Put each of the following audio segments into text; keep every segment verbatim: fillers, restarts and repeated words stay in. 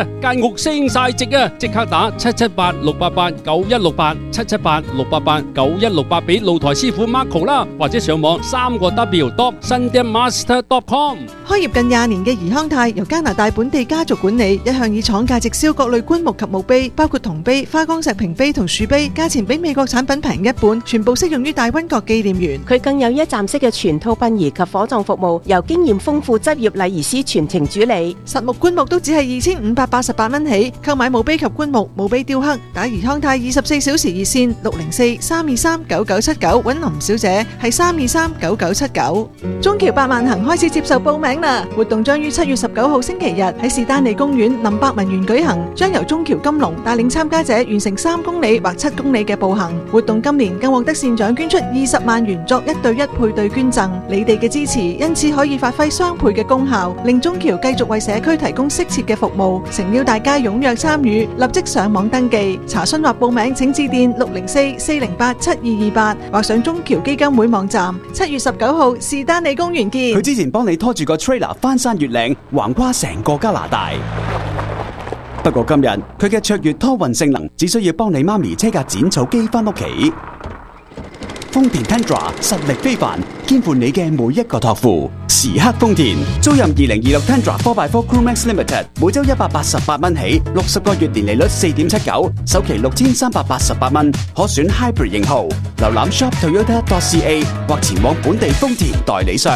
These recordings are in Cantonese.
啊，間屋升晒值啊！即刻打七七八六八八九一六八七七八六八八九一六八俾露台師傅 Marco 啦，或者上網三個 W dot sundaemaster dot com。 開業近廿年嘅怡康泰由加拿大本地家族管理，一向以廠價直銷各類棺木及墓碑，包括銅碑、花崗石屏碑同樹碑，價錢比美國產品平一半，全部適用於大溫國紀念園。 佢更有一站式嘅全套殯儀及火葬服務，由經驗豐富執業禮儀師全程主理。 實木棺木都只係二千五百八十八蚊起，購買墓碑及棺木、墓碑雕刻，打怡康泰二十四小時熱線六零四三二三九九七九，揾林小姐係三二三九九七九。中橋百萬行開始接受報名啦，活動將於七月十九號星期日喺士丹利公園林百文園舉行，將由中橋金龍帶領參加者完成三公里或七公里嘅步行。活動今年更獲得善長捐出二十萬元作一對一配對捐贈，你哋嘅支持因此可以發揮雙倍嘅功效，令中橋繼續為社區提供適切嘅服務。誠邀大家踴躍參與，立即上網登記查詢或報名，請致電六零四四零八七二二八或上中橋基金會網站。七月十九號士丹利公園見。 佢之前幫你拖住個 trailer 翻山越嶺，橫跨成個加拿大。不過今日佢嘅卓越拖運性能，只需要幫你媽咪車架剪草機翻屋企。豐田 Tundra 實力非凡，肩負你嘅每一個託付。時刻豐田，租賃二零二六 Tundra four by four Crew Max Limited，每周一百八十八蚊起，六十個月年利率四點七九，首期六千三百八十八蚊，可選 Hybrid 型號。瀏覽 shop toyota dot c a 或前往本地豐田代理商。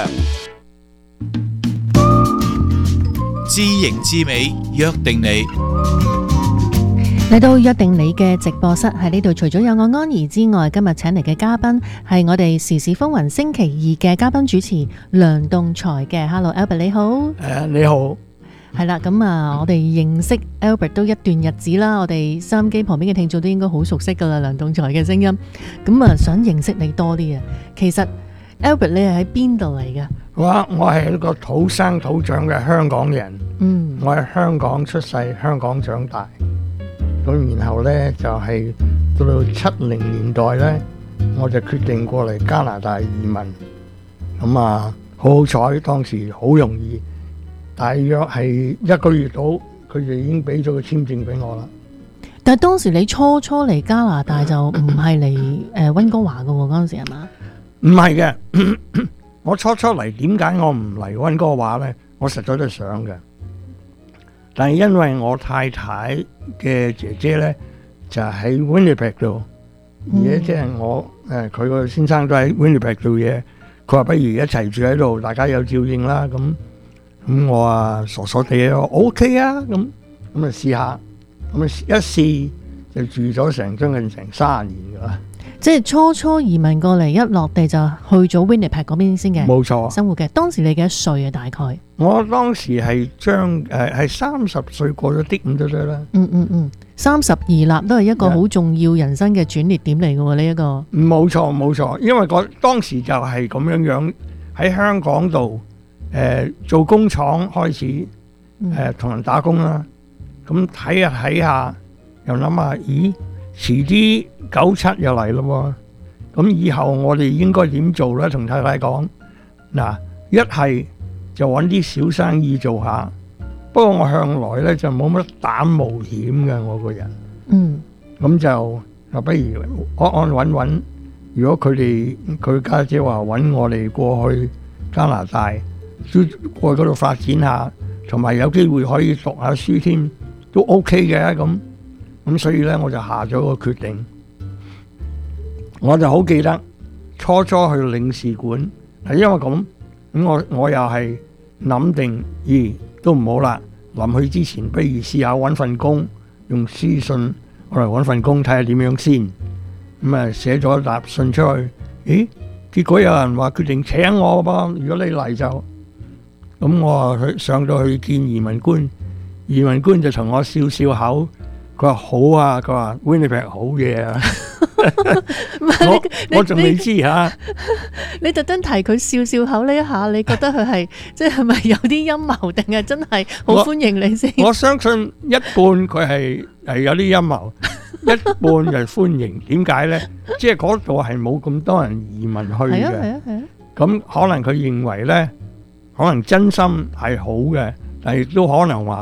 知型知美，約定你。 嚟到約定你嘅直播室，喺呢度除咗有我安怡之外，今日請嚟嘅嘉賓係我哋時事風雲星期二嘅嘉賓主持梁棟才嘅。Hello Albert 你好。 誒你好。 係啦，咁啊，我哋認識 Albert 都一段日子啦，我哋收音機旁邊嘅聽眾都應該好熟悉噶啦，梁棟才嘅聲音。咁啊，想認識你多啲啊。其實 Albert 你係喺邊度嚟㗎？ 我我係一個土生土長嘅香港人。 嗯。我喺香港出世，香港長大。咁然後呢，就係、是、到到七零年代呢，我就決定過嚟加拿大移民。咁啊，好好彩，當時好容易，大約係一個月到，佢哋已經俾咗個簽證俾我啦。 但係當時你初初嚟加拿大就唔係嚟誒溫哥華嘅喎，嗰陣時係嘛？ 唔係嘅，我初初嚟，點解我唔嚟溫哥華呢？我實在都想嘅。但係因為我太太嘅姐姐咧就喺 Winnipeg 度，而且即係我誒佢個先生都喺 Winnipeg 做嘢，佢話不如一齊住喺度，大家有照應啦。咁咁我啊傻傻地啊 OK 啊，咁咁啊試下，咁啊一試就住咗成將近成三十年噶啦。 即係初初移民過嚟，一落地就去咗 Winnipeg 嗰邊先嘅， 冇錯， 生活嘅。當時你幾多歲啊？大概我當時係將誒係三十歲過咗啲咁多歲啦。 嗯嗯嗯，三十而立都係一個好重要人生嘅轉捩點嚟嘅喎，呢一個。 冇錯冇錯，因為我當時就係咁樣樣喺香港度誒、呃、做工廠開始誒同、呃、人打工啦。咁睇下睇下，又諗下，咦？遲啲九七又嚟咯喎，咁以後我哋應該點做咧？同太太講，嗱，一係就揾啲小生意做下，不過我向來咧就冇乜膽冒險嘅我個人， 嗯， 咁就就不如安安穩穩。如果佢哋佢家姐話揾我哋過去加拿大，都過去嗰度發展下，同埋有機會可以讀下書添，都 OK 嘅咁。咁所以咧，我就下咗個決定。我就好記得初初去領事館，係因為咁，咁我我又係諗定，咦，都唔好啦。臨去之前，不如試下揾份工，用書信我嚟揾份工睇下點樣先。咁啊，寫咗一沓信出去，咦，結果有人話決定請我噃。如果你嚟就，咁我啊去上到去見移民官，移民官就同我笑笑口。佢話好啊，佢話 Winnipeg 好嘢啊，我我仲未知嚇。 你特登提佢笑笑口呢一下，你覺得佢係即係咪有啲陰謀，定係真係好歡迎你先？ 我相信一半佢係係有啲陰謀，一半就係歡迎。點解咧？即係嗰度係冇咁多人移民去嘅。係啊係啊係啊。咁可能佢認為咧，可能真心係好嘅，但係亦都可能話。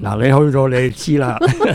嗱，你去到你就知啦。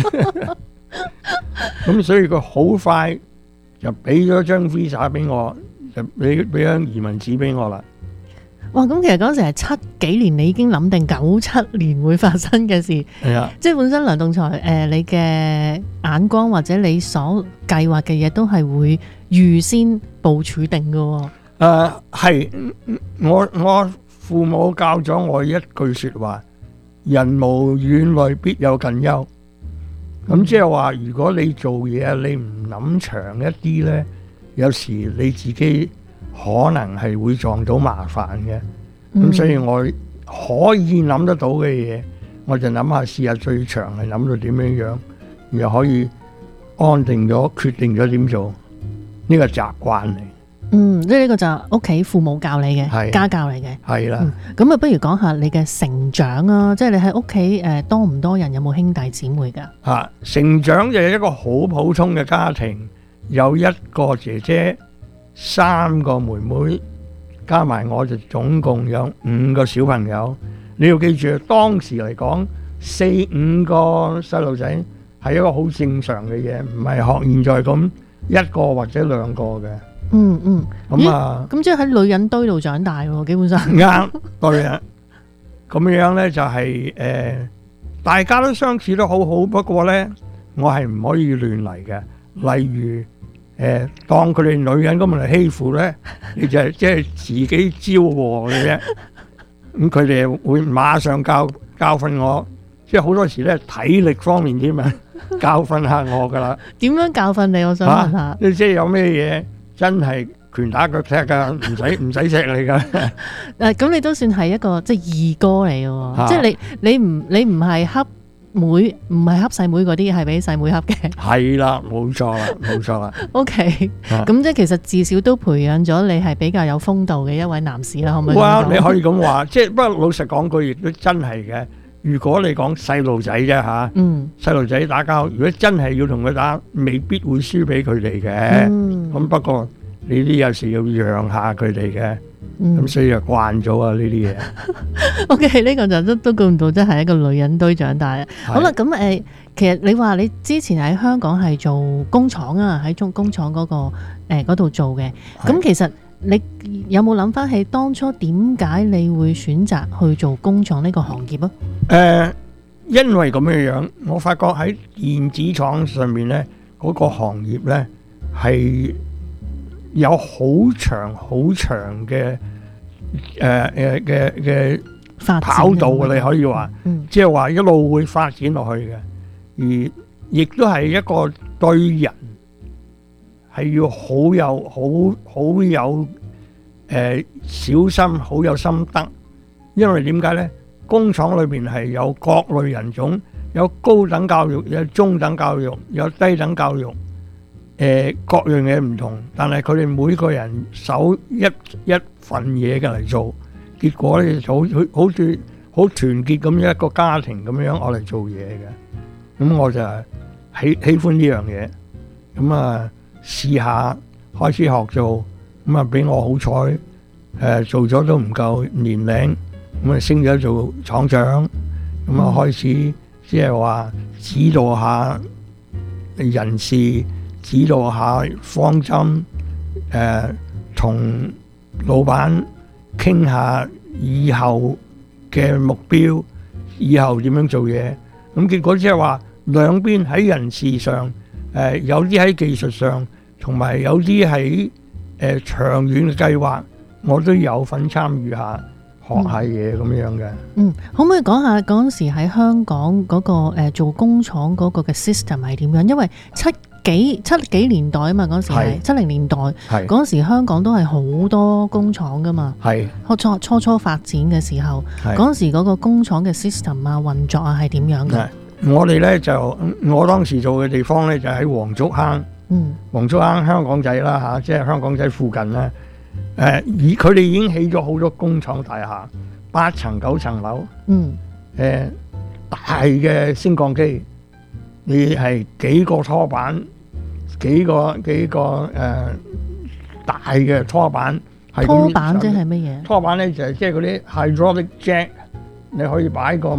咁所以佢好快就俾咗張 visa 俾我，就俾俾張移民紙俾我啦。 哇！咁其實嗰陣時係七幾年，你已經諗定九七年會發生嘅事。 係啊， 即係本身梁棟才誒、呃，你嘅眼光或者你所計劃嘅嘢都係會預先部署定嘅、哦。 誒、呃，係我我父母教咗我一句說話：人無遠慮，必有近憂。咁即係話，如果你做嘢你唔諗長一啲呢，有時你自己可能係會撞到麻煩嘅。咁、嗯、所以我可以諗得到嘅嘢，我就諗下試下最長係諗到點樣樣，又可以安定咗決定咗點做，呢個習慣嚟。 嗯，即係呢個就屋企父母教你嘅， 係家教嚟嘅。 係啦。 咁啊，不如講下你嘅成長啊，即係你喺屋企誒多唔多人，有冇兄弟姊妹㗎？ 啊，成長就係一個好普通嘅家庭，有一個姐姐，三個妹妹，加埋我就總共有五個小朋友。你要記住，當時嚟講，四五個細路仔係一個好正常嘅嘢，唔係學現在咁一個或者兩個嘅。 嗯嗯， 咁啊， 咁即係喺女人堆度長大喎，基本上啱對啊。咁樣咧就係、是、誒、呃，大家都相處得好好，不過咧我係唔可以亂嚟嘅。例如誒、呃，當佢哋女人咁嚟欺負咧，你就係即係自己招禍嘅啫。咁佢哋會馬上教教訓我，即係好多時咧體力方面添啊，教訓下我噶啦。 點樣教訓你？我想問下。 啊、即係有咩嘢？真係拳打腳踢噶，唔使唔使錫你噶。 誒，咁你都算係一個即係二哥嚟嘅喎， 啊、 即係你你唔你唔係恰妹，唔係恰細妹嗰啲，係俾細妹恰嘅。 係啦，冇錯啦，冇錯啦。 O K，咁即係其實至少都培養咗你係比較有風度嘅一位男士啦，可唔可以？ 哇，你可以咁話，即係不過老實講句，亦都真係嘅。如果你講細路仔啫嚇，嗯，細路仔打交，如果真係要同佢打，未必會輸俾佢哋嘅。咁、嗯、不過你啲有時要讓下佢哋嘅，咁、嗯、所以就慣咗啊呢啲嘢。 O K， 呢個就都都估唔到，真係一個女人堆長大啊。好啦，咁誒，其實你話你之前喺香港係做工廠啊，喺中工廠嗰、嗰個誒嗰度做嘅，咁其實。你有冇諗翻起當初點解你會選擇去做工廠呢個行業啊？ 誒、呃，因為咁樣樣，我發覺喺電子廠上面咧，嗰、那個行業咧係有好長好長嘅誒誒嘅嘅跑道嘅，你可以話，即係話一路會發展落去嘅，而亦都係一個對人。係要好有好好有誒、呃、小心，好有心得。因為點解呢？工廠裏邊係有各類人種，有高等教育，有中等教育，有低等教育。誒、呃，各樣嘢唔同，但係佢哋每個人手一一份嘢嘅嚟做，結果咧就好好似好團結咁一個家庭咁樣我嚟做嘢嘅。咁我就喜喜歡呢樣嘢。咁啊〜試下開始學做，咁啊俾我好彩，誒、呃、做咗都唔夠年齡，咁啊升咗做廠長，咁啊開始即係話指導下人事，指導下方針，誒同老闆傾下以後嘅目標，以後點樣做嘢，咁結果即係話兩邊喺人事上，誒、呃、有啲喺技術上。同埋有啲喺誒長遠嘅計劃，我都有份參與下，學下嘢咁樣嘅。 嗯，可唔可以講下嗰陣時喺香港嗰、嗰個、呃、做工廠嗰個嘅 system 係點樣？因為七幾七幾年代啊嘛，嗰陣時係七零年代，嗰陣時香港都係好多工廠噶嘛。係初初初發展嘅時候，嗰陣時嗰個工廠嘅 system 啊運作啊係點樣嘅？ 我哋咧就我當時做嘅地方咧就喺黃竹坑。嗯，黃竹坑香港仔啦嚇，即係香港仔附近咧。誒、呃，以佢哋已經起咗好多工廠大廈，八層九層樓。嗯。誒、呃，大嘅升降機，你係幾個拖板，幾個幾個誒、呃、大嘅拖板。 拖板即係乜嘢？ 拖板咧就係即係嗰啲 hydraulic jack，你可以擺個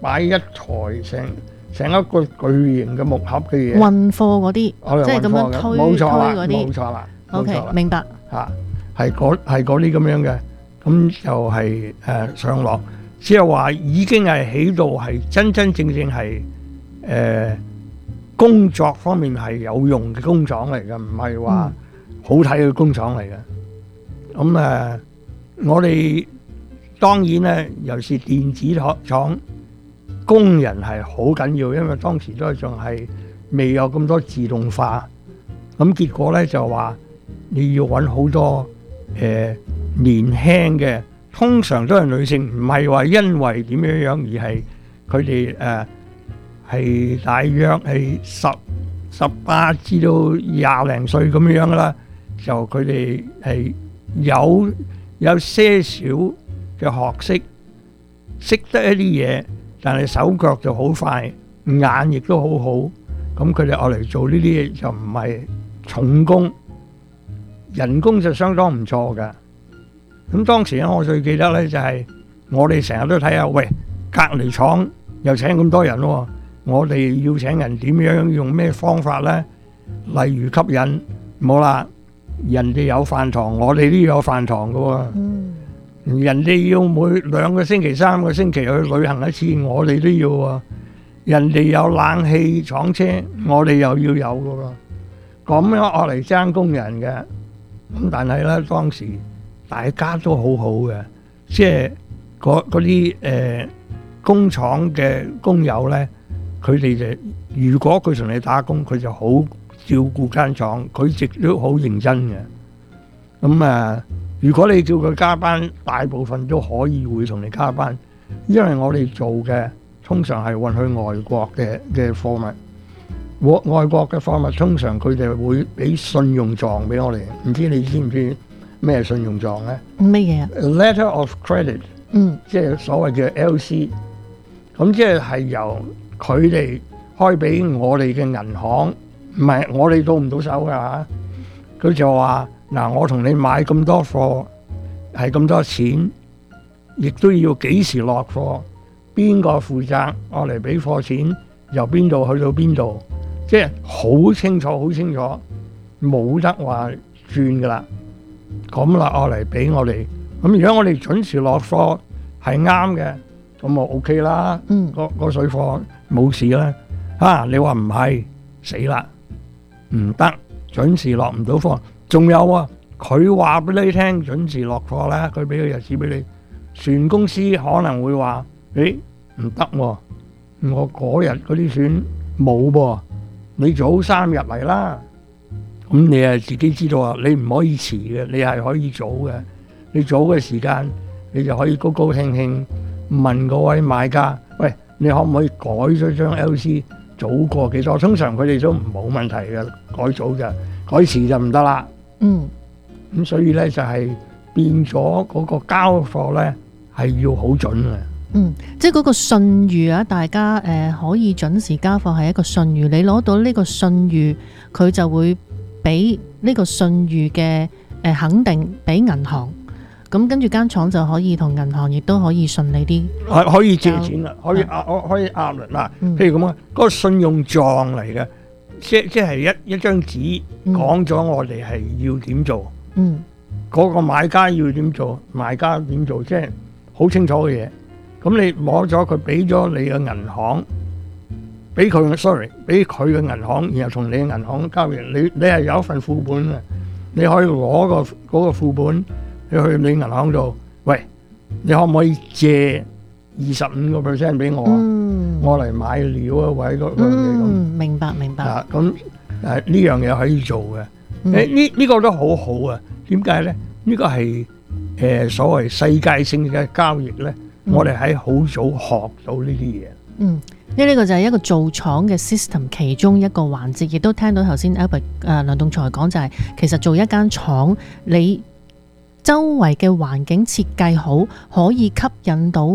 擺一台成成一個巨型嘅木盒嘅嘢， 運貨嗰啲， 我哋即係咁樣運貨嘅推冇錯啦， 推嗰啲冇錯啦。 OK， 冇錯啦明白。 嚇，係嗰係嗰啲咁樣嘅，咁就係、誒、上落，即係話已經係起到係真真正正係誒、呃、工作方面係有用嘅工廠嚟嘅，唔係話好睇嘅工廠嚟嘅。咁誒、呃，我哋當然咧，尤其是電子廠廠工人係好緊要，因為當時都仲係未有咁多自動化，咁結果咧就話。你要揾好多誒、呃、年輕嘅，通常都係女性，唔係話因為點樣樣，而係佢哋誒係大約係十十八至到廿零歲咁樣噶啦，就佢哋係有有些少嘅學識，識得一啲嘢，但係手腳就好快，眼亦都好好，咁佢哋愛嚟做呢啲嘢就唔係重工。人工就相當唔錯㗎，咁當時咧我最記得咧就係、是、我哋成日都睇下，喂隔離廠又請咁多人喎、哦，我哋要請人點樣用咩方法咧？例如吸引，冇啦，人哋有飯堂，我哋都要有飯堂㗎喎、哦。嗯，人哋要每兩個星期、三個星期去旅行一次，我哋都要喎、哦。人哋有冷氣廠車，我哋又要有㗎喎、哦。咁樣我嚟爭工人嘅。咁但係咧，當時大家都好好嘅，即係嗰啲誒工廠嘅工友咧，佢哋就如果佢同你打工，佢就好照顧間廠，佢亦都好認真嘅。咁啊，如果你叫佢加班，大部分都可以會同你加班，因為我哋做嘅通常係運去外國嘅嘅貨物。外外國嘅貨物通常佢哋會俾信用狀俾我哋，唔知你知唔知咩信用狀咧？ 乜嘢啊 ？Letter of credit， 嗯， 即係所謂嘅 L C， 咁即係係由佢哋開俾我哋嘅銀行，唔係我哋到唔到手㗎嚇。佢就話嗱，我同你買咁多貨係咁多錢，亦都要幾時落貨，邊個負責我嚟俾貨錢，由邊度去到邊度。即係好清楚，好清楚，冇得話轉噶啦。咁啦，我嚟俾我哋。咁如果我哋準時落貨係啱嘅，咁我 OK 啦。嗯，個水貨冇事啦。啊，你話唔係，死啦，唔得，準時落唔到貨。仲有啊，佢話俾你聽準時落貨啦，佢俾個日子俾你。船公司可能會話：誒唔得喎，我嗰日嗰啲船冇噃。你早三日嚟啦，咁你係自己知道啊，你唔可以遲嘅，你係可以早嘅。你早嘅時間，你就可以高高興興問嗰位買家：喂，你可唔可以改咗張 L C 早過幾多？通常佢哋都冇問題嘅，改早就改遲就唔得啦。嗯，咁所以咧就係變咗嗰個交貨咧係要好準嘅。 嗯，即係嗰個信譽啊，大家誒、呃、可以準時交貨係一個信譽，你攞到呢個信譽，佢就會俾呢個信譽嘅誒肯定俾銀行，咁跟住間廠就可以同銀行亦都可以順利啲， 係可以借錢啦，可以壓可可以壓啦嗱， 嗯、 譬如咁啊，嗰、嗰個信用狀嚟嘅，即即係一一張紙講咗我哋係要點做，嗯，嗰個買家要點做，賣家點做，即係好清楚嘅嘢。咁你攞咗佢，俾咗你嘅銀行，俾佢嘅 sorry，俾佢嘅銀行，然後同你嘅銀行交易，你你係有一份副本嘅，你可以攞個嗰個副本，你去你銀行度，喂，你可唔可以借二十五個 percent 俾我？嗯，我嚟買料啊，或者嗰嗰樣嘢咁。 嗯，明白明白。 啊，咁誒呢樣嘢可以做嘅。誒呢呢個都好好啊。點解咧？呢個係誒所謂世界性嘅交易咧。我哋喺好早學到呢啲嘢。嗯， 因為呢個就係一個做廠嘅 system 其中一個環節，亦都聽到頭先 Albert 誒梁棟才講就係、是，其實做一間廠，你周圍嘅環境設計好，可以吸引到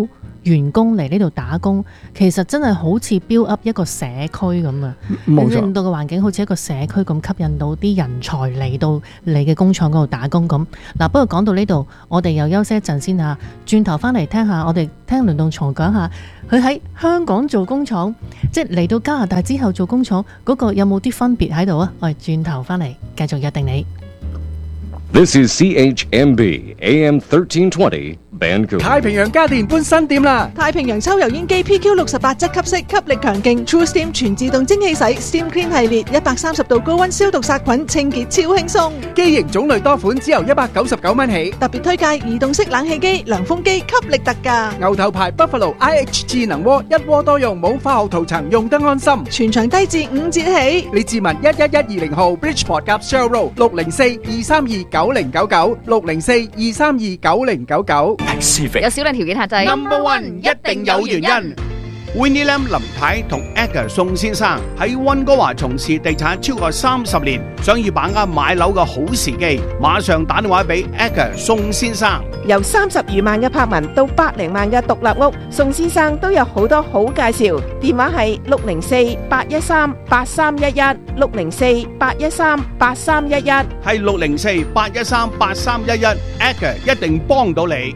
員工嚟呢度打工，其實真係好似 build up 一個社區咁啊！ 冇錯， 令到個環境好似一個社區咁，吸引到啲人才嚟到你嘅工廠嗰度打工咁。嗱，不過講到呢度，我哋又休息一陣先嚇，轉頭翻嚟聽下，我哋聽倫敦松講下佢喺香港做工廠，即係嚟到加拿大之後做工廠嗰個有冇啲分別喺度啊？我哋轉頭翻嚟繼續約定你。 This is C H M B A M thirteen twenty Vancouver。 太平洋家電搬新店啦！ 太平洋抽油煙機 P Q 六十八質吸式，吸力強勁 True Steam 全自動蒸汽洗 Steam Clean 系列，一百三十度高溫消毒殺菌，清潔超輕鬆。 機型種類多款，只由一百九十九蚊起。 特別推介移動式冷氣機、涼風機，吸力特價。 牛頭牌 Buffalo I H 智能鍋，一鍋多用，冇化學塗層，用得安心。 全場低至五折起。 你自問一一一二零號 Bridgeport 夾 Shell Road 六零四二三二九零九九六零四二三二九零九九。 有少量條件限制。 Number one 一定有原因。Winnie Lam 林太同 Edgar 宋先生喺溫哥華從事地產超過三十年，想要把握買樓嘅好時機，馬上打電話俾 Edgar 宋先生。 由三十餘萬嘅柏文到百零萬嘅獨立屋，宋先生都有好多好介紹。電話係六零四八一三八三一一，六零四八一三八三一一， 係六零四八一三八三一一 ，Edgar 一定幫到你。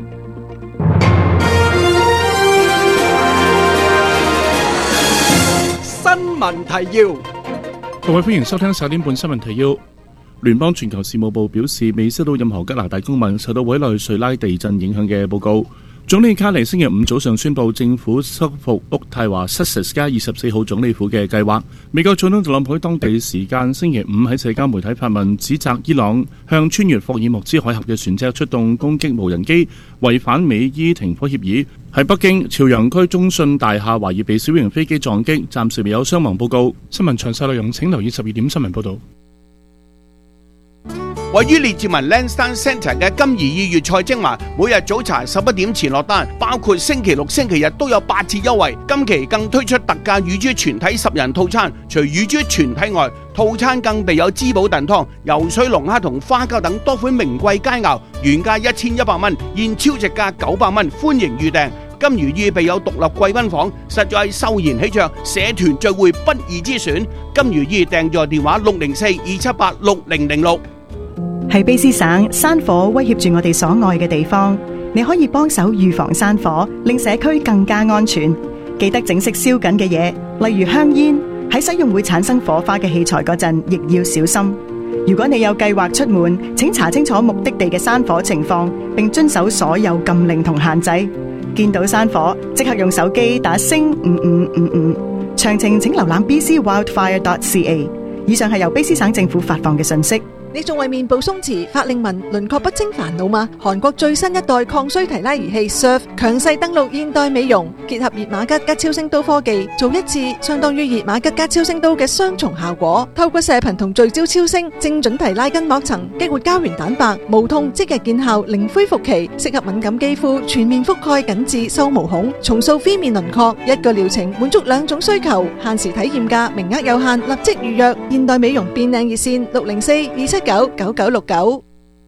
新聞提要， 各位歡迎收聽十點半新聞提要。聯邦全球事務部表示，未收到任何加拿大公民受到委內瑞拉地震影響嘅報告。總理卡尼星期五早上宣布，政府修復渥太華 Sussex 街二十四號總理府嘅計劃。美國總統特朗普喺當地時間星期五喺社交媒體發文，指責伊朗向穿越霍爾木茲海峽嘅船隻出動攻擊無人機，違反美伊停火協議。喺北京朝陽區中信大廈懷疑被小型飛機撞擊，暫時未有傷亡報告。新聞詳細內容請留意十二點新聞報導。 位於列治文 Lansdowne Centre 嘅金怡意粵菜精華，每日早茶十一點前落單，包括星期六、星期日都有八折優惠。今期更推出特價乳豬全體十人套餐，除乳豬全體外，套餐更備有滋補燉湯、游水龍蝦同花膠等多款名貴佳肴，原價一千一百蚊，現超值價九百蚊，歡迎預訂。金魚意備有獨立貴賓房，實在係秀賢喜鵲社團聚會不二之選。金魚意訂座電話六零四二七八六零零六。 喺卑詩省，山火威脅住我哋所愛嘅地方，你可以幫手預防山火，令社區更加安全。記得整熄燒緊嘅嘢，例如香煙。喺使用會產生火花嘅器材嗰陣，亦要小心。如果你有計劃出門，請查清楚目的地嘅山火情況，並遵守所有禁令同限制。見到山火，即刻用手機打星五五五五。詳情請瀏覽 b c wildfire dot c a。以上係由卑詩省政府發放嘅信息。 你仲為面部鬆弛、法令紋、輪廓不清煩惱嗎？韓國最新一代抗衰提拉儀器 S U R F 強勢登陸現代美容，結合熱瑪吉加超聲刀科技，做一次相當於熱瑪吉加超聲刀嘅雙重效果。透過射頻同聚焦超聲，精準提拉筋膜層，激活膠原蛋白，無痛即日見效，零恢復期，適合敏感肌膚，全面覆蓋緊致收毛孔，重塑 V 面輪廓。一個療程滿足兩種需求，限時體驗價，名額有限，立即預約。現代美容變靚熱線六零四二七九九九六九。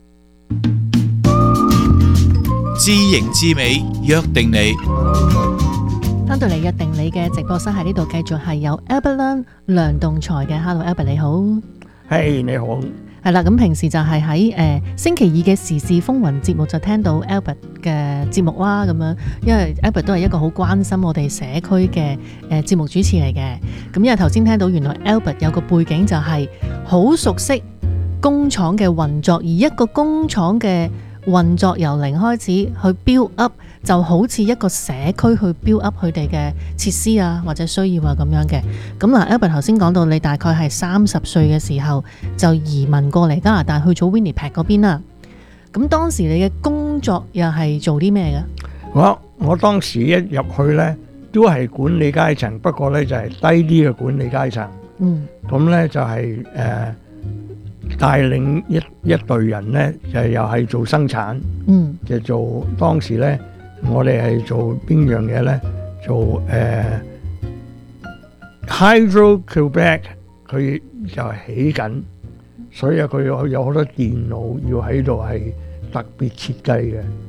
知型知美，約定你。 翻到嚟約定你嘅直播室喺呢度，繼續係有 Albert Lam 梁棟才嘅。Hello Albert 你好。 係你好。 係啦，咁平時就係喺誒星期二嘅時事風雲節目就聽到 Albert 嘅節目啦，咁樣，因為 Albert 都係一個好關心我哋社區嘅誒節目主持嚟嘅。咁因為頭先聽到原來 Albert 有個背景就係好熟悉工廠嘅運作，而一個工廠嘅運作由零開始去 build up， 就好似一個社區去 build up 佢哋嘅設施啊或者需要啊咁樣嘅。咁嗱 Albert 頭先講到你大概係三十歲嘅時候就移民過嚟加拿大去咗 Winnipeg 嗰邊啦。咁當時你嘅工作又係做啲咩嘅？ 我我當時一入去呢都係管理階層，不過呢就係低啲嘅管理階層。嗯，咁呢就係、是、誒。呃帶領一一隊人呢，就又係做生產，嗯，就做當時呢，我哋係做邊樣嘢呢？做誒、呃、Hydro Quebec， 佢就係起緊，所以佢有有好多電腦要喺度係特別設計嘅，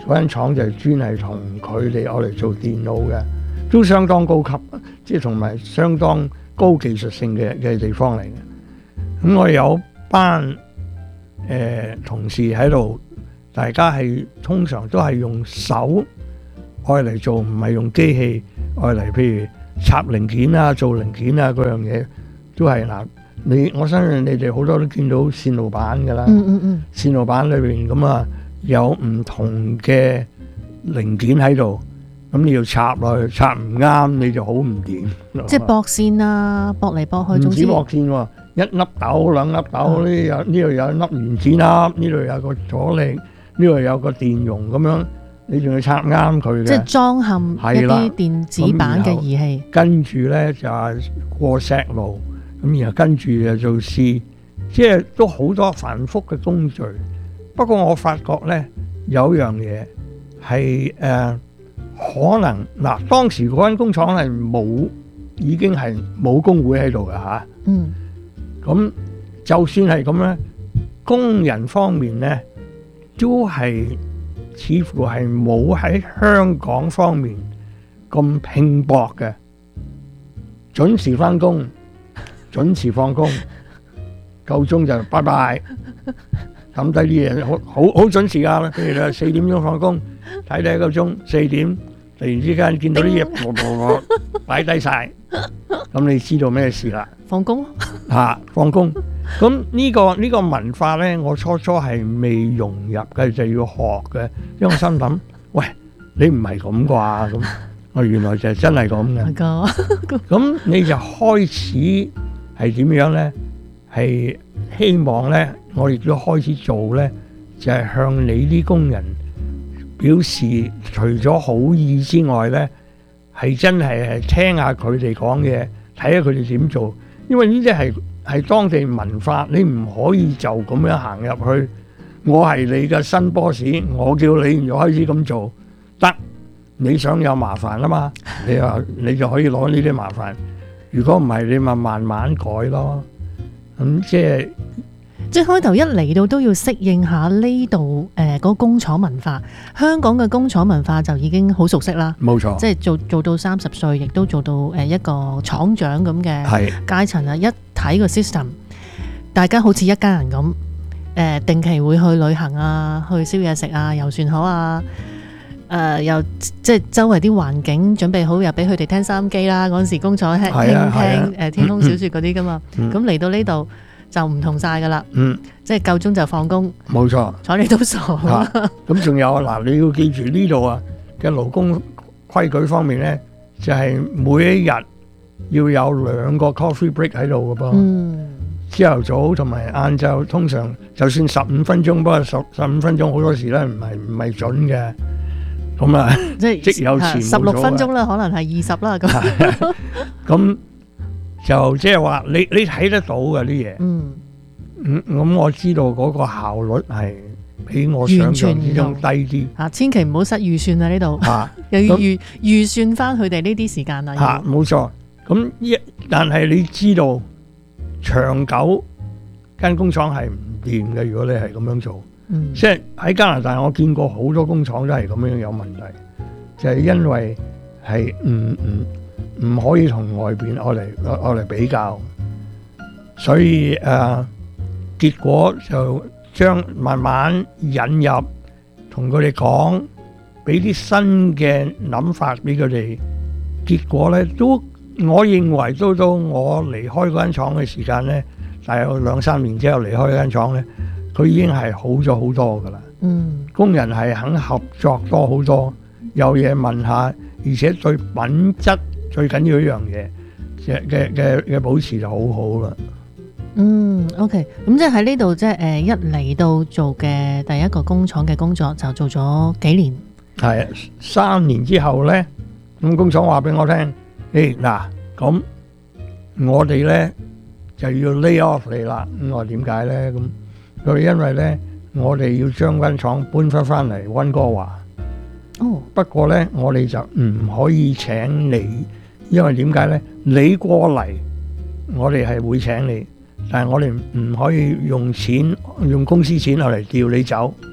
嗰間廠就專係同佢哋攞嚟做電腦嘅，都相當高級，即係同埋相當高技術性嘅嘅地方嚟嘅。咁我有班誒、呃、同事喺度，大家係通常都係用手愛嚟做，唔係用機器愛嚟，譬如插零件啊、做零件啊嗰樣嘢，都係嗱。你我相信你哋好多都見到線路板㗎啦， 嗯嗯嗯， 線路板裏邊咁啊有唔同嘅零件喺度，咁你要插落去，插唔啱你就好唔掂。 即係駁線啊，駁嚟駁去， 唔止總之駁線喎，一粒豆兩粒豆，呢有呢度有一粒原子粒，呢度有個阻力，呢度有個電容咁樣，你仲要插啱佢嘅。 即係裝嵌一係啦啲電子版嘅儀器。 跟住咧就係過石路，咁然後跟住就做試，即係都好多繁複嘅工序。不過我發覺咧有樣嘢係誒可能嗱，當時嗰間工廠係冇，已經係冇工會喺度嘅嚇。 嗯。 咁就算係咁咧，工人方面咧都係似乎係冇喺香港方面咁拼搏嘅，準時翻工，準時放工，夠鐘就拜拜，抌低啲嘢，好好好準時㗎。譬如你話四點鐘放工，睇睇一個鐘，四點突然之間見到啲嘢擺低晒，咁你知道咩事啦？ 放工嚇，放工。咁呢個呢個文化咧，我初初係未融入嘅，就要學嘅。因為我心諗，喂，你唔係咁啩？咁我原來就真係咁嘅。咁你就開始係點樣咧？係希望咧，我亦都開始做咧，就係向你啲工人表示，除咗好意之外咧，係真係係聽下佢哋講嘢，睇下佢哋點做。因為呢啲係係當地文化，你唔可以就咁樣行入去。我係你嘅新 boss，我叫你就開始咁做得。你想有麻煩啊嘛？你話你就可以攞呢啲麻煩。如果唔係，你咪慢慢改咯。咁即係即係開頭一嚟到都要適應下呢度誒嗰個工廠文化。香港嘅工廠文化就已經好熟悉啦， 冇錯。 即係做做到三十歲，亦都做到誒一個廠長咁嘅階層啊。一睇個 system， 大家好似一家人咁誒、呃，定期會去旅行啊，去燒嘢食啊，遊船河啊，誒、呃、又即係周圍啲環境準備好，又俾佢哋聽收音機啦。嗰陣時工廠聽聽誒天空小説嗰啲噶嘛，咁嚟、嗯、到呢度就唔同晒噶啦，嗯，即係夠鐘就放工，冇錯，睬你都傻啦。咁仲有嗱，你要記住呢度啊嘅勞工規矩方面咧，就係、是、每一日要有兩個 coffee break 喺度嘅噃。嗯，朝頭早同埋晏晝，通常就算十五分鐘，不過十十五分鐘好多時咧唔係唔係準嘅。咁啊，即係即有時十六分鐘啦，可能係二十啦咁。 咁就即係話你你睇得到嘅啲嘢。嗯，咁、嗯、我知道嗰個效率係比我想象之中低啲。啊，千祈唔好失預算啊！呢度啊，又要預預算翻佢哋呢啲時間啦。嚇，冇錯。咁一但係你知道長久間工廠係唔掂嘅，如果你係咁樣做。嗯，即係喺加拿大，我見過好多工廠都係咁樣有問題，就係、是、因為係唔唔唔可以同外邊我嚟我嚟比較，所以誒、呃、結果就將慢慢引入，同佢哋講，俾啲新嘅諗法俾佢哋。結果咧都，我認為都到我離開嗰間廠嘅時間咧，大約兩三年之後離開嗰間廠咧。佢已經係好咗好多噶啦，嗯，工人係肯合作多好多，有嘢問下，而且對品質最緊要一樣嘢嘅嘅嘅嘅保持就好好啦。嗯 ，OK， 咁即係喺呢度即係誒一嚟到做嘅第一個工廠嘅工作就做咗幾年，係三年之後咧，咁工廠話俾我聽，誒嗱，咁我哋咧就要 lay off 你啦。咁我點解咧？咁佢因為咧，我哋要將間廠搬翻翻嚟溫哥華。哦，不過咧，我哋就唔可以請你，因為點解咧？你過嚟，我哋係會請你，但係我哋唔可以用錢用公司錢落嚟調你走。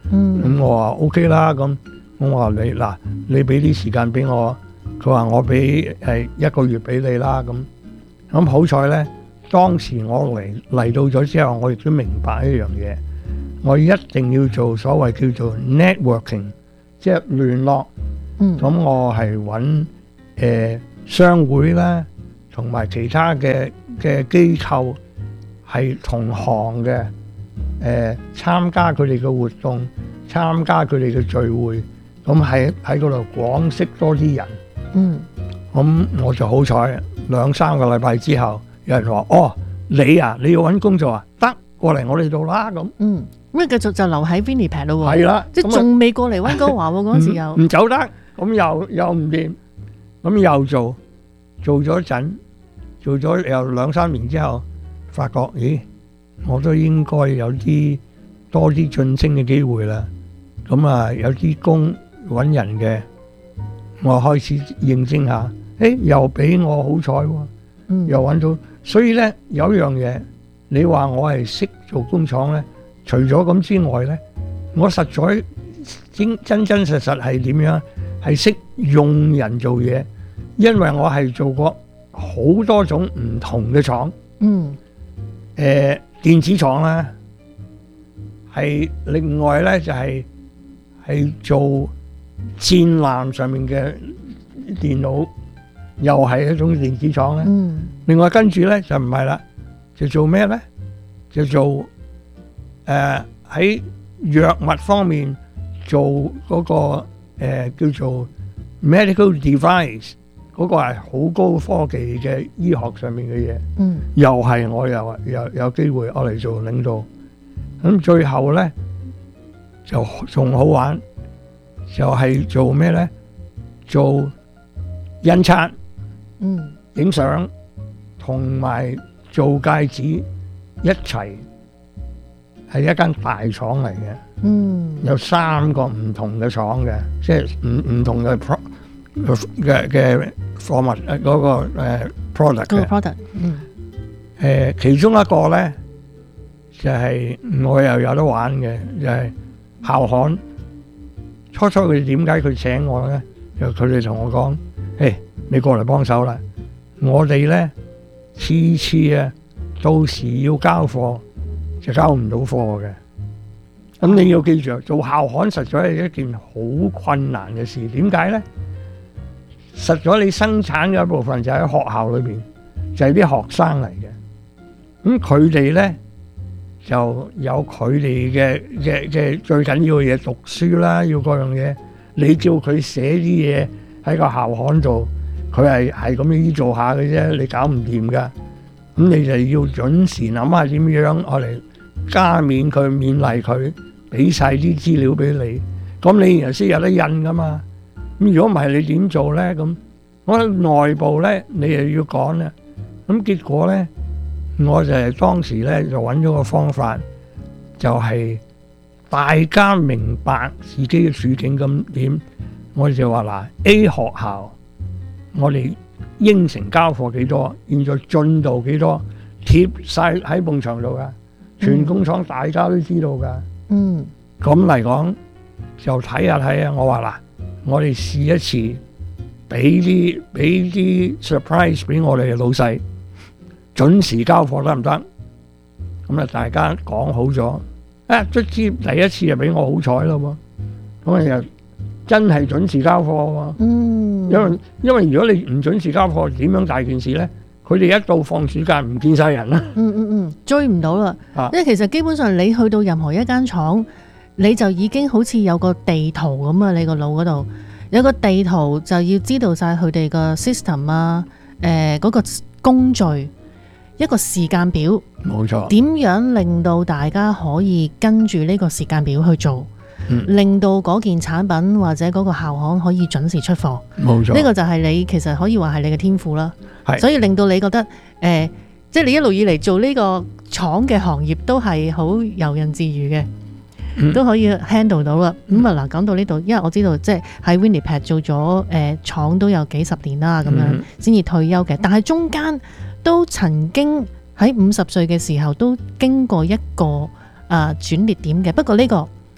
咁、嗯、我話 O K 啦，咁我話你嗱，你俾啲時間俾我，佢話我俾誒一個月俾你啦，咁咁好彩咧，當時我嚟嚟到咗之後，我亦都明白一樣嘢，我一定要做所謂叫做 networking， 即係聯絡。咁、嗯、我係揾誒商會啦，同埋其他嘅嘅機構係同行嘅，誒、呃、參加佢哋嘅活動，參加佢哋嘅聚會，咁喺喺嗰度廣識多啲人。嗯，咁我就好彩，兩三個禮拜之後，有人話：哦，你啊，你要揾工作啊，得過嚟我哋度啦。咁嗯， 咁繼續就留喺 Winnipeg 咯喎。 係啦， 即係仲未過嚟溫哥華喎，嗰陣時又唔走得。咁又又唔掂，咁又做做咗陣，做咗又兩三年之後，發覺咦，我都應該有啲多啲晉升嘅機會啦。咁啊，有啲工揾人嘅，我開始應徵下，誒又俾我好彩喎，又揾到。所以咧有一樣嘢，你話我係識做工廠咧，除咗咁之外咧，我實在真真真實實係點樣？係識用人做嘢，因為我係做過好多種唔同嘅廠。嗯，誒、呃、電子廠啦，係另外咧就係、係、係做戰艦上面嘅電腦，又係一種電子廠咧。嗯，另外跟住咧就唔係啦，就做咩咧？就做誒喺、呃、藥物方面做嗰、嗰個。誒、呃、叫做 medical device 嗰個係好高科技嘅醫學上面嘅嘢，嗯，又係我又有有機會我嚟做領導，咁最後咧就仲好玩，就係、是、做咩咧？做印刷，嗯，影相同埋做戒指一齊。係一間大廠嚟嘅，嗯，有三個唔同嘅廠嘅，即係唔唔同嘅 pro 嘅嘅貨物誒嗰個誒 product 嘅 product，嗯，誒其中一個咧就係我又有得玩嘅，就係校刊。初初佢點解佢請我咧？就佢哋同我講：誒，你過嚟幫手啦！我哋咧次次啊，到時要交貨。就交唔到貨嘅，咁你要記住，做校刊實在係一件好困難嘅事。點解咧？實在你生產嘅一部分就喺學校裏邊，就係啲學生嚟嘅。咁佢哋咧就有佢哋嘅嘅嘅最緊要嘅嘢，讀書啦，要各樣嘢。你叫佢寫啲嘢喺個校刊度，佢係係咁樣做下嘅啫，你搞唔掂噶。咁你就要準時諗下點樣我嚟。加冕佢，勉勵佢，俾晒啲資料俾你，咁你然後先有得印噶嘛。咁如果唔係你點做咧？咁我喺內部咧，你又要講咧。咁結果咧，我就係當時咧就揾咗個方法，就係、是、大家明白自己嘅處境咁點，我哋就話嗱 A 學校，我哋應承交貨幾多，現在進度幾多，貼晒喺埲牆度噶。全工廠大家都知道噶，嗯，咁嚟講就睇下睇下，我話嗱，我哋試一次，俾啲俾啲 surprise 俾我哋嘅老細，準時交貨得唔得？咁啊，大家講好咗，啊，卒之第一次就俾我好彩咯喎，咁啊又真係準時交貨喎，嗯，因為因為如果你唔準時交貨，點樣大件事咧？佢哋一到放暑假唔見晒人啦， 嗯嗯嗯，追唔到啦，啊、因為其實基本上你去到任何一間廠，你就已經好似有個地圖咁啊，你個腦嗰度有個地圖，就要知道晒佢哋個 system 啊，誒、呃、嗰、嗰個工序，一個時間表， 冇錯， 點樣令到大家可以跟住呢個時間表去做，嗯、令到嗰件產品或者嗰個校刊可以準時出貨， 冇錯， 呢個就係你其實可以話係你嘅天賦啦。所以令到你覺得誒、呃，即係你一路以嚟做呢個廠嘅行業都係好游刃自如嘅、嗯，都可以 handle 到啦。咁啊嗱，講到呢度，因為我知道即係喺 Winnipeg 做咗誒、呃、廠都有幾十年啦，咁樣先至退休嘅。但係中間都曾經喺五十歲嘅時候都經過一個啊轉捩點嘅。不過呢個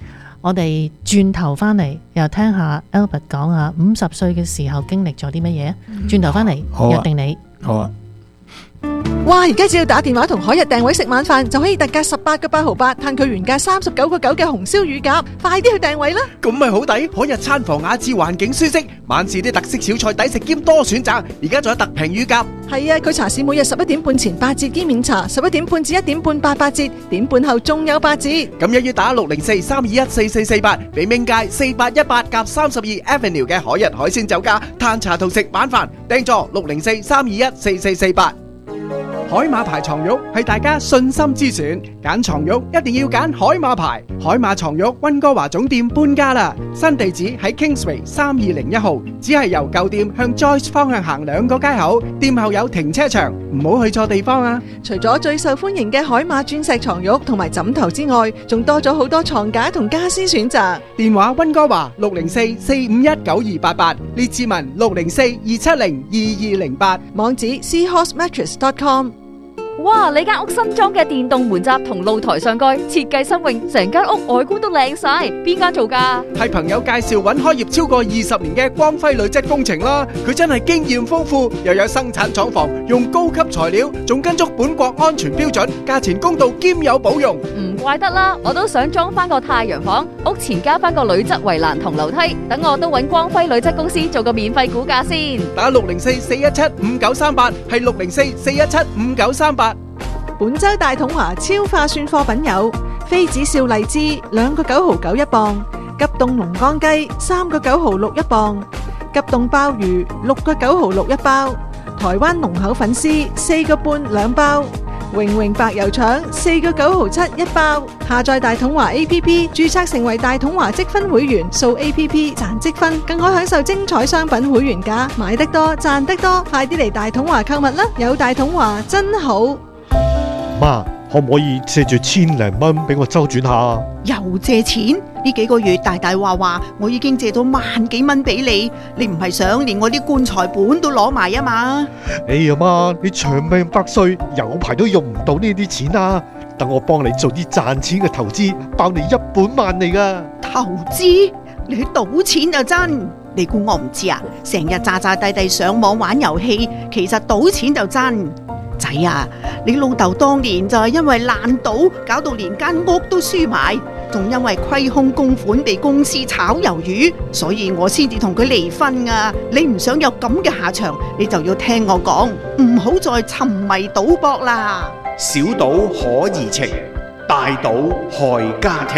我哋轉頭翻嚟又聽下 Albert 講下五十歲嘅時候經歷咗啲乜嘢啊？轉頭翻嚟約定你。 好啊。 哇！而家只要打電話同海日訂位食晚飯，就可以特價十八個八毫八，嘆佢原價三十九個九嘅紅燒乳鴿，快啲去訂位啦！ 咁咪好抵，海日餐房雅致，環境舒適，晚市啲特色小菜抵食兼多選擇，而家仲有特平乳鴿。 係啊，佢茶市每日十一點半前八折兼免茶，十一點半至一點半八八折，點半後仲有八折。 咁一於打六零四三二一四四四八，俾明街四八一八夾三十二 Avenue 嘅海日海鮮酒家，嘆茶同食晚飯，訂座六零四三二一四四四八。海馬牌床褥係大家信心之選，揀床褥一定要揀海馬牌。海馬床褥溫哥華總店搬家啦，新地址喺 Kingsway 三二零一號，只係由舊店向 Joyce 方向行兩個街口，店後有停車場，唔好去錯地方啊！ 除咗最受歡迎嘅海馬鑽石床褥同埋枕頭之外，仲多咗好多床架同家私選擇。 電話溫哥華六零四四五一九二八八，列治文六零四二七零二二零八， 網址 seahorse mattress dot com。 哇！你間屋新裝嘅電動門閘同露台上蓋設計新穎，成間屋外觀都靚晒。邊間做㗎？ 係朋友介紹揾開業超過二十年嘅光輝鋁質工程啦。佢真係經驗豐富，又有生產廠房，用高級材料，仲跟足本國安全標準，價錢公道兼有保用。 唔怪得啦，我都想裝翻個太陽房，屋前加翻個鋁質圍欄同樓梯，等我都揾光輝鋁質公司做個免費估價先。 打六零四四一七五九三八，係六零四四一七五九三八。 本周大統華超化算貨品有妃子笑荔枝兩個九毫九一磅，急凍龍江雞三個九毫六一磅，急凍鮑魚六個九毫六一包，台灣濃口粉絲四個半兩包，榮榮白油腸四個九毫七一包。下載大統華 A P P， 註冊成為大統華積分會員，掃 A P P 賺積分，更可享受精彩商品會員價，買得多賺得多，快啲嚟大統華購物啦！有大統華真好。 媽，可唔可以借住千零蚊俾我周轉下？ 又借錢？呢幾個月大大話話，我已經借到萬幾蚊俾你，你唔係想連我啲棺材本都攞埋啊嘛？ 哎呀媽，你長命百歲，有排都用唔到呢啲錢啊！等我幫你做啲賺錢嘅投資，包你一本萬利噶。 投資？你去賭錢就真？你估我唔知啊？成日詐詐諦諦上網玩遊戲，其實賭錢就真。仔啊，你老豆當年就係因為爛賭，搞到連間屋都輸埋，仲因為虧空公款被公司炒魷魚，所以我先至同佢離婚啊！你唔想有咁嘅下場，你就要聽我講，唔好再沉迷賭博啦。 小賭可怡情，大賭害家庭。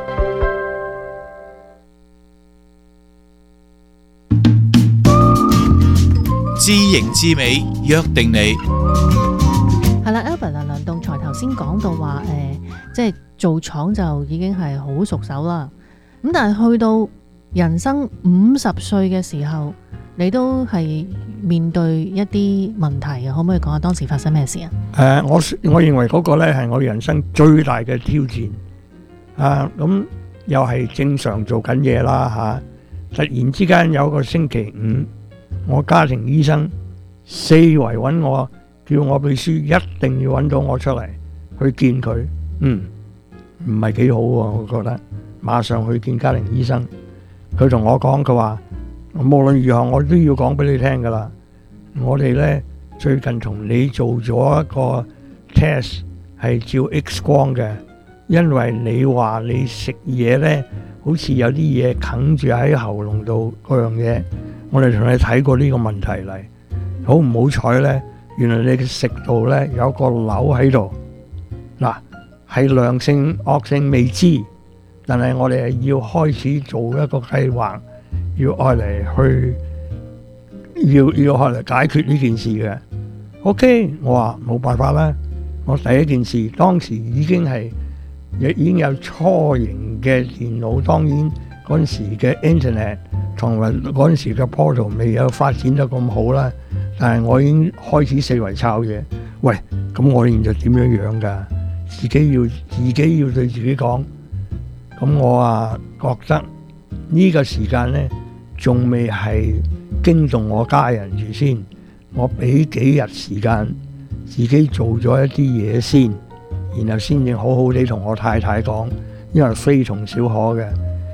知型知美，約定你。 係啦 ，Albert 啊，梁棟才頭先講到話，誒、呃，即係做廠就已經係好熟手啦。咁但係去到人生五十歲嘅時候，你都係面對一啲問題嘅，可唔可以講下當時發生咩事啊？ 誒、呃，我我認為嗰個咧係我人生最大嘅挑戰。啊，咁又係正常做緊嘢啦嚇，突然之間有個星期五。我家庭醫生四圍揾我，叫我秘書一定要揾到我出嚟去見佢。嗯，唔係幾好喎，我覺得。馬上去見家庭醫生，佢同我講，佢話無論如何我都要講俾你聽噶啦。我哋呢最近同你做咗一個 test 係照 X 光嘅，因為你話你食嘢呢好似有啲嘢哽住喺喉嚨度嗰樣嘢。我哋同你睇過呢個問題嚟，好唔好彩呢？原來你嘅食道呢有個瘤喺度，嗱係良性惡性未知，但係我哋係要開始做一個計劃，要愛嚟去，要要愛嚟解決呢件事嘅。OK，我話冇辦法啦。我第一件事當時已經係已經有初型嘅電腦，當然嗰陣時嘅 Internet。同埋嗰陣時嘅 portal 未有發展得咁好啦，但係我已經開始四圍抄嘢。喂，咁我現在點樣樣㗎？自己要自己要對自己講。咁我啊覺得呢個時間呢，仲未係驚動我家人住先。我俾幾日時間自己做咗一啲嘢先，然後先至好好地同我太太講，因為非同小可嘅。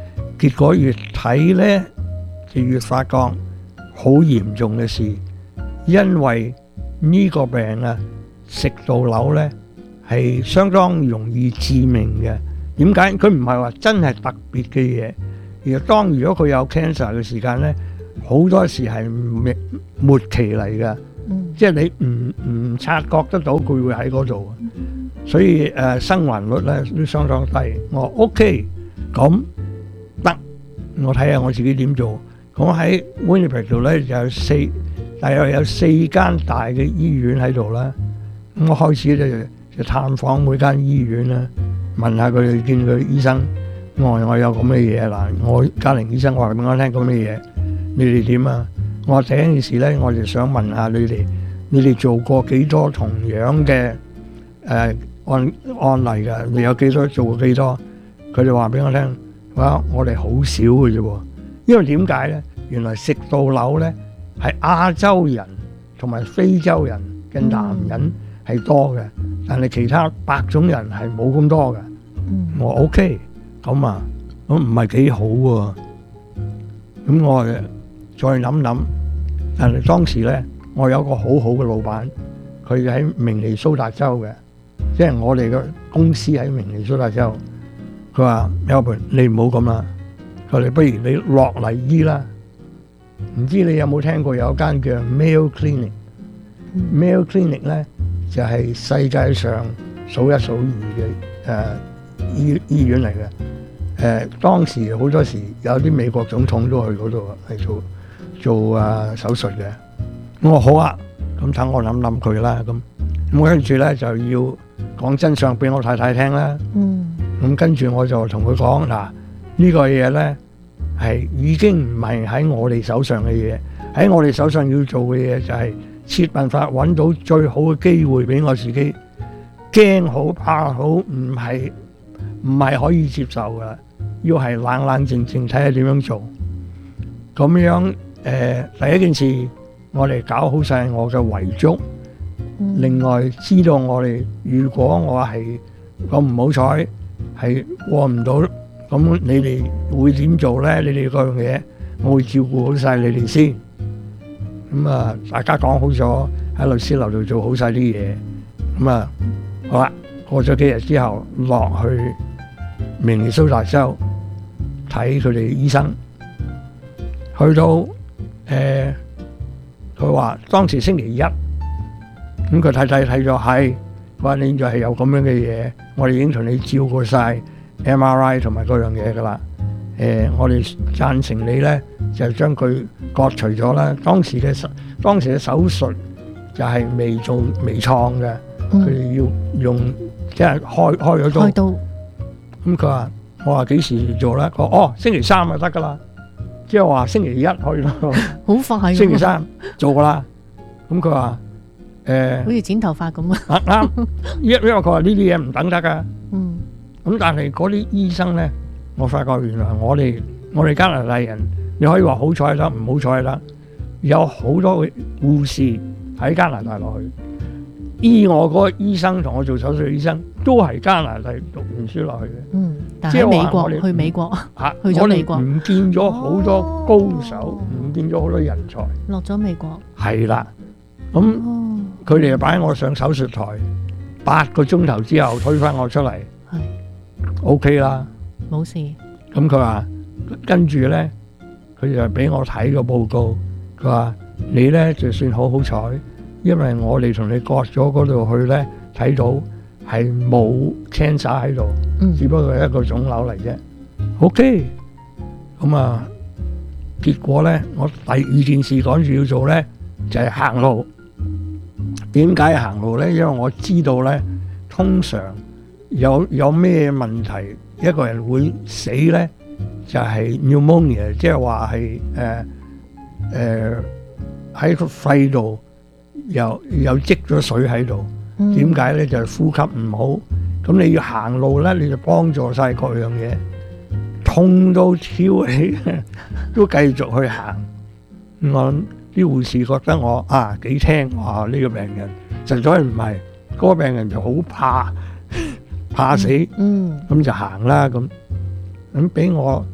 結果越睇呢，就越發覺好嚴重嘅事，因為呢個病啊，食到瘤呢係相當容易致命嘅。點解？佢唔係話真係特別嘅嘢，而當如果佢有 cancer 嘅時間呢，好多時係末末期嚟嘅， 嗯、 即係你唔唔察覺得到佢會喺嗰度，所以誒、呃、生還率咧都相當低。我 OK 咁得，我睇下我自己點做。咁喺 Winnipeg 度咧就有四，大約有四間大嘅醫院喺度啦。咁我開始咧就探訪每間醫院啦，問下佢哋見佢醫生，我話我有咁嘅嘢嗱，我家庭醫生話俾我聽咁嘅嘢，你哋點啊？我話第一件事咧，我就想問下你哋，你哋做過幾多同樣嘅誒、呃、案案例㗎？你有幾多做過幾多？佢哋話俾我聽，話我哋好少嘅啫喎。因為點解咧？原來食到瘤咧係亞洲人同埋非洲人嘅男人係多嘅，但係其他白種人係冇咁多嘅。我 OK 咁啊，咁唔係幾好喎。咁我再諗諗，但係當時咧，我有個好好嘅老闆，佢喺明尼蘇達州嘅，即係我哋嘅公司喺明尼蘇達州。佢話：Albert，你唔好咁啦，佢哋不如你落嚟醫啦。唔知你有冇聽過有間叫 Mayo Clinic？Mayo Clinic 咧就係世界上數一數二嘅誒醫醫院嚟嘅。誒當時好多時有啲美國總統都去嗰度係做做啊手術嘅。我話好啊，咁等我諗諗佢啦。咁咁跟住咧就要講真相俾我太太聽啦。 嗯。 咁跟住我就同佢講嗱，呢個嘢咧係已經唔係喺我哋手上嘅嘢，喺我哋手上要做嘅嘢就係設辦法揾到最好嘅機會俾我自己。驚好怕好唔係唔係可以接受噶，要係冷冷靜靜睇下點樣做。咁樣誒，第一件事我哋搞好晒我嘅遺囑，另外知道我哋如果我係咁唔好彩係過唔到，咁你哋會點做咧？你哋嗰樣嘢，我會照顧好晒你哋先。咁啊，大家講好咗喺律師樓度做好晒啲嘢。咁啊，好啦，過咗幾日之後落去明尼蘇達州睇佢哋醫生，去到誒，佢話當時星期一，咁佢睇睇睇咗係。話你就係有咁樣嘅嘢，我哋已經同你照過晒 M R I 同埋嗰樣嘢噶啦。誒、呃，我哋贊成你咧，就將佢割除咗啦。當時嘅手當時嘅手術就係微做微創嘅，佢哋、嗯、要用即係開開咗刀。開刀。咁佢話：我話幾時做咧？佢話：哦，星期三就得噶啦。即係話星期一去咯。好快。星期三做噶啦。咁佢話。誒，好似剪頭髮咁啊！啱，因因為佢話呢啲嘢唔等得噶。嗯。咁但係嗰啲醫生咧，我發覺原來我哋我哋加拿大人，你可以話好彩得，唔好彩得。有好多護士喺加拿大落去，醫我嗰個醫生同我做手術嘅醫生都係加拿大讀完書落去嘅。嗯。但係喺美國去美國嚇，去咗美國，唔見咗好多高手，唔見咗好多人才。落咗美國。係啦。咁佢哋就擺我上手術台，八個鐘頭之後推返我出嚟，係 OK 啦，冇事。咁佢話跟住咧，佢就俾我睇個報告，佢話你咧就算好好彩，因為我哋同你割咗嗰度去咧，睇到係冇 cancer 喺度，嗯、只不過係一個腫瘤嚟啫。OK，咁啊，結果咧，我第二件事趕住要做咧，就係、是、行路。點解行路咧？因為我知道咧，通常有有咩問題，一個人會死咧，就係 pneumonia，即係話係誒誒喺個肺度又又積咗水喺度。點解咧？就係呼吸唔好。咁你要行路咧，你就幫助晒各樣嘢。痛到跳起都繼續去行。我啲護士覺得我啊幾聽話呢個病人，實在唔係，嗰個病人就好怕怕死，咁就行啦咁，咁俾我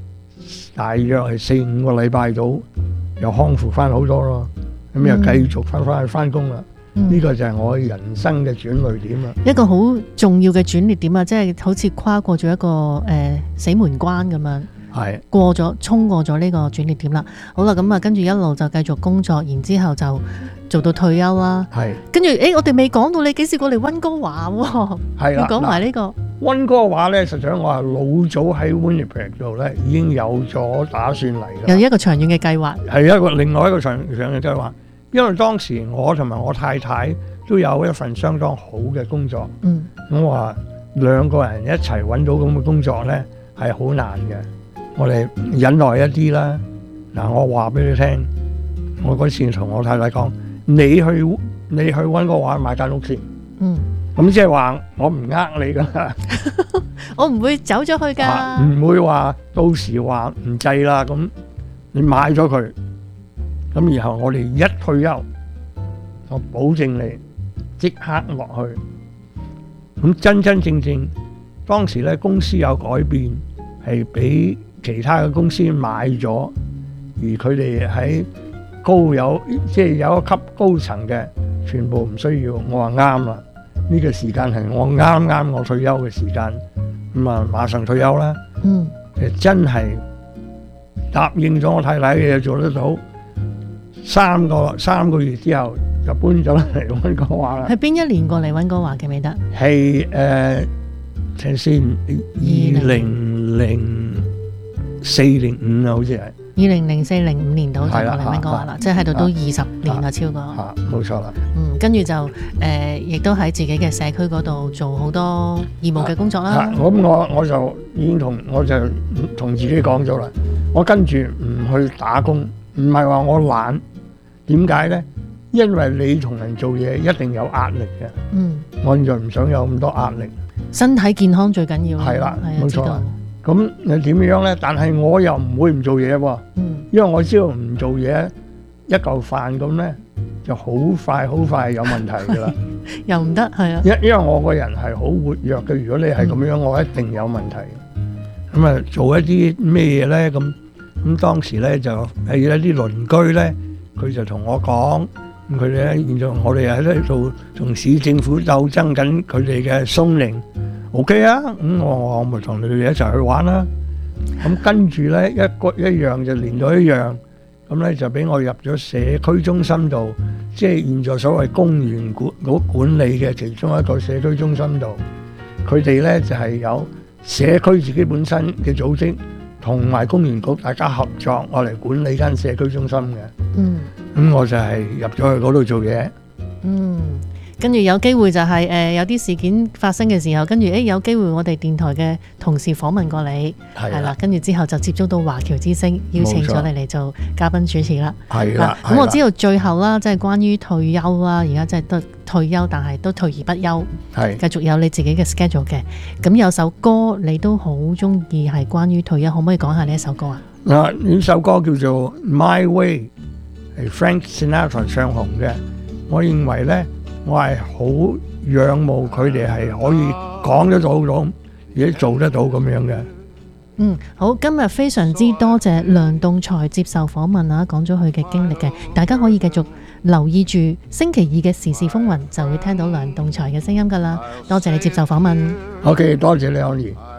大約係四五個禮拜到，又康復翻好多咯。咁又繼續翻翻去翻工啦。呢、嗯、個就係我人生嘅轉捩點啦。 一個好重要嘅轉捩點啊，即係好似跨過咗一個誒、呃、死門關咁樣。係過咗衝過咗呢個轉捩點啦。好啦，咁啊跟住一路就繼續工作，然之後就做到退休啦。係跟住誒，我哋未講到你幾時過嚟溫哥華喎？係啦，要講埋呢個溫哥華咧。實際上我係老早喺 Winnipeg 度咧已經有咗打算嚟嘅， 有一個長遠嘅計劃，係一個另外一個長長嘅計劃。因為當時我同埋我太太都有一份相當好嘅工作。嗯，咁話兩個人一齊揾到咁嘅工作咧係好難嘅。我哋忍耐一啲啦。嗱，我話俾你聽，我嗰次同我太太講，你去你去溫哥華買間屋先。嗯。咁即係話我唔呃你噶啦， 我唔會走咗去㗎。 唔會話到時話唔制啦。咁你買咗佢，咁然後我哋一退休，我保證你即刻落去。咁真真正正當時咧公司有改變，係俾其他嘅公司買咗，而佢哋喺高有即係有一級高層嘅，全部唔需要。我話啱啦，呢個時間係我啱啱我退休嘅時間，咁啊馬上退休啦。嗯，誒真係答應咗我太太嘅嘢做得到，三個三個月之後就搬咗嚟溫哥華啦。 係邊一年過嚟溫哥華記唔記得？ 係誒睇先，二零零四零五啊，好似係二零零四零五年度就過嚟溫哥華啦，即係喺度都二十年啦，超過。 嚇，冇錯啦。 嗯，跟住就誒，亦都喺自己嘅社區嗰度做好多義務嘅工作啦。 咁我我就已經同我就同自己講咗啦，我跟住唔去打工，唔係話我懶，點解咧？因為你同人做嘢一定有壓力嘅。嗯，我就唔想有咁多壓力。 身體健康最緊要。 係啦，冇錯。咁你點樣咧？但係我又唔會唔做嘢喎，因為我知道唔做嘢一嚿飯咁咧，就好快好快有問題㗎啦。 又唔得，係啊。 因因為我個人係好活躍嘅，如果你係咁樣，嗯、我一定有問題。咁啊，做一啲咩嘢咧？咁咁當時咧就係一啲鄰居咧，佢就同我講，咁佢哋咧現在我哋喺呢度同市政府鬥爭緊佢哋嘅鬆令。O K 啊，咁我我咪同你哋一齊去玩啦。咁跟住咧一個一樣就連到一樣，咁咧就俾我入咗社區中心度，即係現在所謂公園管局管理嘅其中一個社區中心度。佢哋咧就係有社區自己本身嘅組織，同埋公園局大家合作，我嚟管理間社區中心嘅。嗯，咁我就係入咗去嗰度做嘢。 嗯。跟住有機會就係、是、誒、呃、有啲事件發生嘅時候，跟住誒有機會我哋電台嘅同事訪問過你，係啦，跟住之後就接觸到華僑之聲，邀請咗你嚟做嘉賓主持啦。係啦，咁、啊、我知道最後啦，即係關於退休啦，而家即係都退休，但係都退而不休，係繼續有你自己嘅 schedule 嘅。咁有首歌你都好中意，係關於退休，可唔可以講下呢一首歌啊？ 嗱，呢首歌叫做 My Way， 係 Frank Sinatra 唱紅嘅。我認為咧。我係好仰慕佢哋係可以講得到咁，而且做得到咁樣嘅。 嗯，好，今日非常之多謝梁棟才接受訪問啊，講咗佢嘅經歷嘅，大家可以繼續留意住星期二嘅時事風雲，就會聽到梁棟才嘅聲音噶啦。多謝你接受訪問。 OK，多謝你，安怡。